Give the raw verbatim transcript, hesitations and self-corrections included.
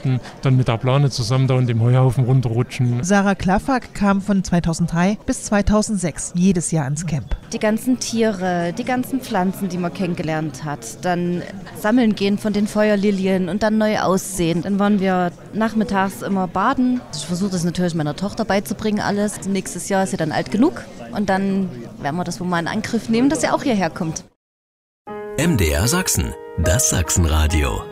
Weihnachten dann mit der Plane zusammen da und dem Heuhaufen runterrutschen. Sarah Klaffak kam von zweitausenddrei bis zweitausendsechs jedes Jahr ins Camp. Die ganzen Tiere, die ganzen Pflanzen, die man kennengelernt hat. Dann sammeln gehen von den Feuerlilien und dann neu aussehen. Dann waren wir nachmittags immer baden. Ich versuche das natürlich meiner Tochter beizubringen alles. Nächstes Jahr ist sie dann alt genug. Und dann werden wir das wohl mal in Angriff nehmen, dass sie auch hierher kommt. M D R Sachsen, das Sachsenradio.